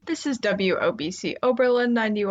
This is WOBC Oberlin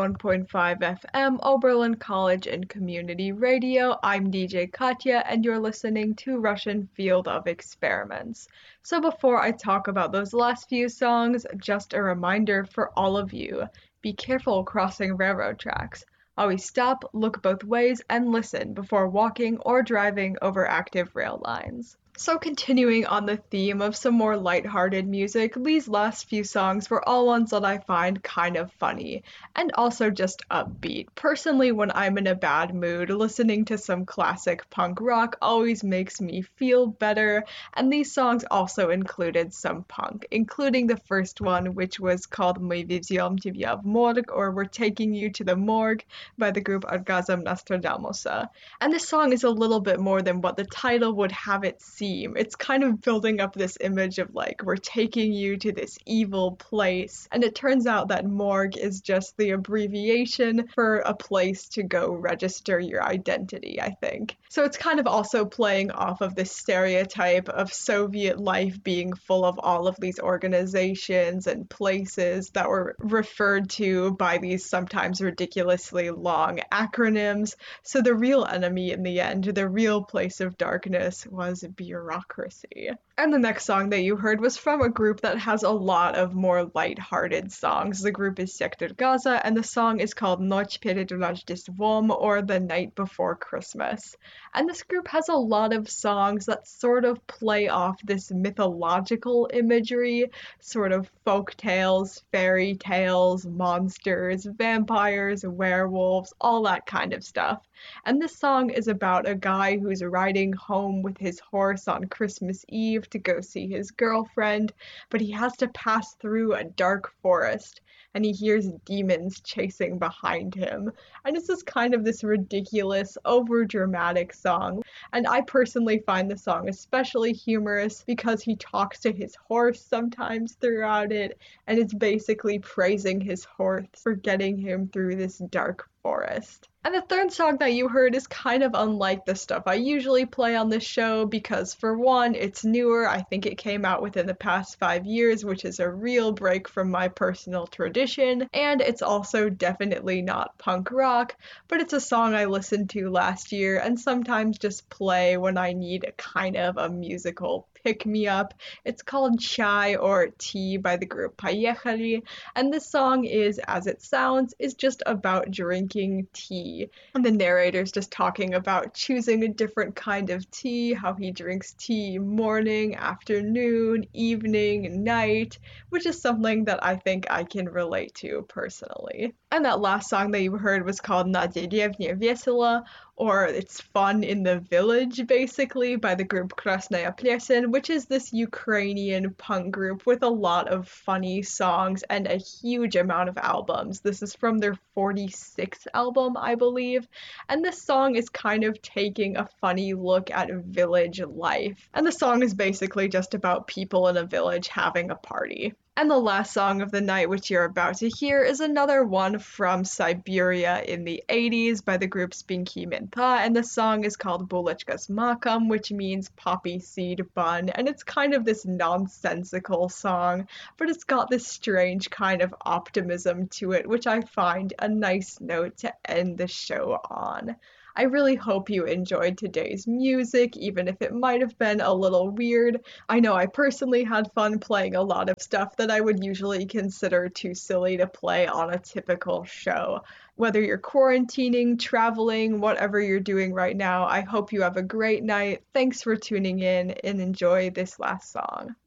91.5 FM, Oberlin College and Community Radio. I'm DJ Katya, and you're listening to Russian Field of Experiments. So before I talk about those last few songs, just a reminder for all of you, be careful crossing railroad tracks. Always stop, look both ways, and listen before walking or driving over active rail lines. So continuing on the theme of some more lighthearted music, these last few songs were all ones that I find kind of funny, and also just upbeat. Personally, when I'm in a bad mood, listening to some classic punk rock always makes me feel better, and these songs also included some punk, including the first one, which was called Мы везем тебя в морг, or We're Taking You to the Morgue, by the group Orgasm Nostradamуса. And this song is a little bit more than what the title would have it seem. It's kind of building up this image of like, we're taking you to this evil place. And it turns out that morgue is just the abbreviation for a place to go register your identity, I think. So it's kind of also playing off of this stereotype of Soviet life being full of all of these organizations and places that were referred to by these sometimes ridiculously long acronyms. So the real enemy in the end, the real place of darkness, was bureaucracy. And the next song that you heard was from a group that has a lot of more light-hearted songs. The group is Sector Gaza, and the song is called Ночь перед Рождеством, or The Night Before Christmas. And this group has a lot of songs that sort of play off this mythological imagery, sort of folk tales, fairy tales, monsters, vampires, werewolves, all that kind of stuff. And this song is about a guy who's riding home with his horse on Christmas Eve to go see his girlfriend, but he has to pass through a dark forest, and he hears demons chasing behind him. And it's just kind of this ridiculous, over-dramatic song. And I personally find the song especially humorous because he talks to his horse sometimes throughout it, and it's basically praising his horse for getting him through this dark forest. And the third song that you heard is kind of unlike the stuff I usually play on this show because, for one, it's newer. I think it came out within the past 5 years, which is a real break from my personal tradition. And it's also definitely not punk rock, but it's a song I listened to last year and sometimes just play when I need a kind of a musical pick-me-up. It's called Chai, or Tea, by the group Поехали, and this song is, as it sounds, is just about drinking tea. And the narrator's just talking about choosing a different kind of tea, how he drinks tea morning, afternoon, evening, night, which is something that I think I can relate to personally. And that last song that you heard was called На деревне весело, or It's Fun in the Village, basically, by the group Krasnaya Plesen, which is this Ukrainian punk group with a lot of funny songs and a huge amount of albums. This is from their 46th album, I believe, and this song is kind of taking a funny look at village life. And the song is basically just about people in a village having a party. And the last song of the night, which you're about to hear, is another one from Siberia in the 80s by the group Spinky Minta, and the song is called Bulachka s Makom, which means poppy seed bun, and it's kind of this nonsensical song, but it's got this strange kind of optimism to it, which I find a nice note to end the show on. I really hope you enjoyed today's music, even if it might have been a little weird. I know I personally had fun playing a lot of stuff that I would usually consider too silly to play on a typical show. Whether you're quarantining, traveling, whatever you're doing right now, I hope you have a great night. Thanks for tuning in and enjoy this last song.